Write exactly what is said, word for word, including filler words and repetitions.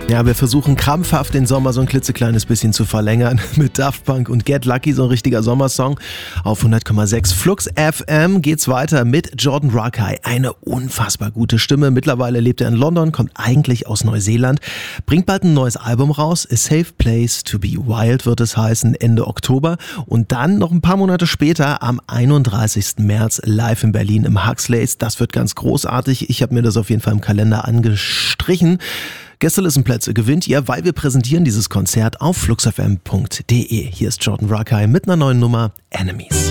Ja, wir versuchen krampfhaft den Sommer so ein klitzekleines bisschen zu verlängern mit Daft Punk und Get Lucky, so ein richtiger Sommersong. Auf hundert Komma sechs Flux F M geht's weiter mit Jordan Rakei. Eine unfassbar gute Stimme. Mittlerweile lebt er in London, kommt eigentlich aus Neuseeland, bringt bald ein neues Album raus. A Safe Place to be Wild wird es heißen, Ende Oktober. Und dann noch ein paar Monate später, am einunddreißigsten März, live in Berlin im Huxleys. Das wird ganz großartig. Ich habe mir das auf jeden Fall im Kalender angestrichen. Gästelistenplätze gewinnt ihr, weil wir präsentieren dieses Konzert auf fluxfm punkt de. Hier ist Jordan Rakei mit einer neuen Nummer, Enemies.